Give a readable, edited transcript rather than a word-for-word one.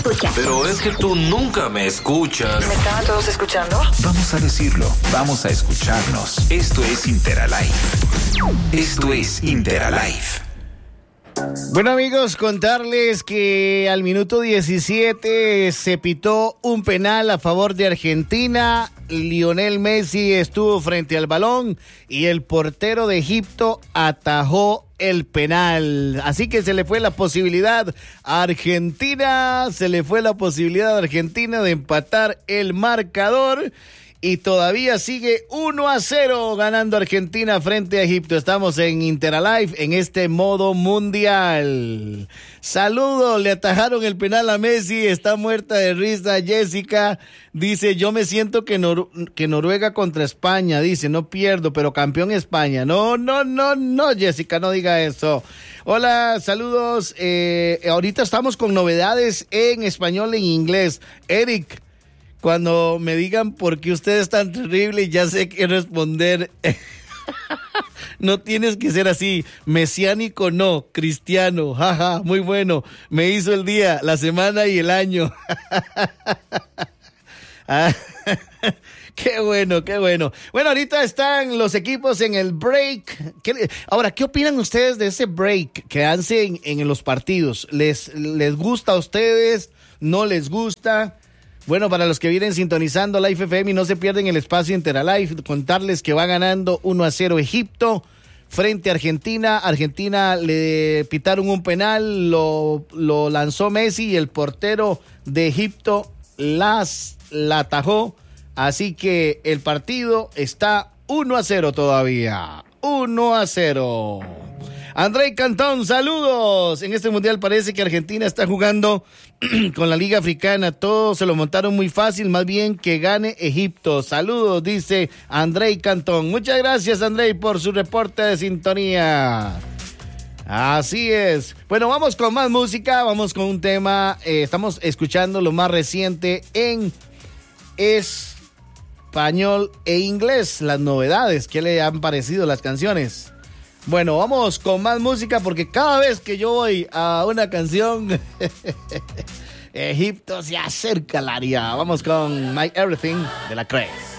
Escucha. Pero es que tú nunca me escuchas. ¿Me estaban todos escuchando? Vamos a decirlo, vamos a escucharnos. Esto es Interalive. Esto es Interalive. Bueno, amigos, contarles que al minuto 17 se pitó un penal a favor de Argentina. Lionel Messi estuvo frente al balón y el portero de Egipto atajó el penal. Así que se le fue la posibilidad a Argentina, de empatar el marcador. Y todavía sigue 1-0 ganando Argentina frente a Egipto. Estamos en Interalive en este modo mundial. Saludos, le atajaron el penal a Messi. Está muerta de risa Jessica. Dice, yo me siento que Noruega contra España. Dice, no pierdo, pero campeón España. No, Jessica, no diga eso. Hola, saludos. Ahorita estamos con novedades en español e en inglés. Eric, cuando me digan por qué usted es tan terrible, ya sé qué responder. No tienes que ser así. Mesiánico no, cristiano. Jaja, muy bueno. Me hizo el día, la semana y el año. Qué bueno. Bueno, ahorita están los equipos en el break. Ahora, ¿qué opinan ustedes de ese break que hacen en los partidos? ¿Les gusta a ustedes? ¿No les gusta? Bueno, para los que vienen sintonizando Live FM y no se pierden el espacio Interalive, contarles que va ganando 1-0 Egipto frente a Argentina. Argentina le pitaron un penal, lo lanzó Messi y el portero de Egipto la atajó. Así que el partido está 1-0 todavía. 1-0. André Cantón, saludos. En este mundial parece que Argentina está jugando con la Liga Africana. Todos se lo montaron muy fácil, más bien que gane Egipto. Saludos, dice André Cantón. Muchas gracias, André, por su reporte de sintonía. Así es. Bueno, vamos con más música, vamos con un tema. Estamos escuchando lo más reciente en español e inglés, las novedades. ¿Qué le han parecido las canciones? Bueno, vamos con más música porque cada vez que yo voy a una canción, Egipto se acerca al área. Vamos con My Everything de La Cres.